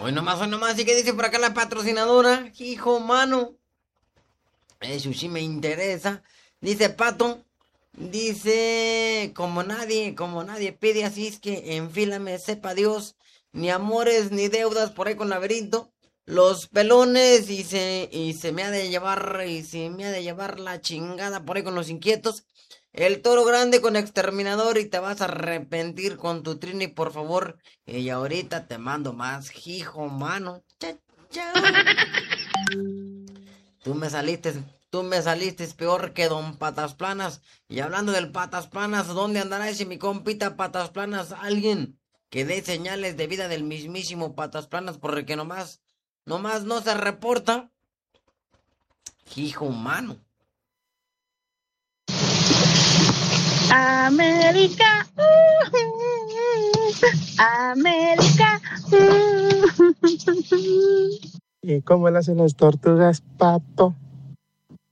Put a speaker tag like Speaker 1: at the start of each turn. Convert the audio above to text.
Speaker 1: hoy nomás, ¿y qué dice por acá la patrocinadora? Hijo, mano. Eso sí me interesa. Dice Pato. Dice, como nadie pide, así es que enfílame, sepa Dios, ni amores ni deudas por ahí con laberinto. Los pelones y se me ha de llevar, y se me ha de llevar la chingada por ahí con los inquietos. El toro grande con exterminador y te vas a arrepentir con tu trini, por favor. Y ahorita te mando más, hijo, mano. Cha, cha. Tú me saliste, tú me saliste peor que don Patas Planas. Y hablando del Patas Planas, ¿dónde andará ese mi compita Patas Planas? Alguien que dé señales de vida del mismísimo Patas Planas, porque nomás no se reporta. Hijo humano.
Speaker 2: América, América.
Speaker 3: ¿Y cómo le hacen las tortugas, Pato?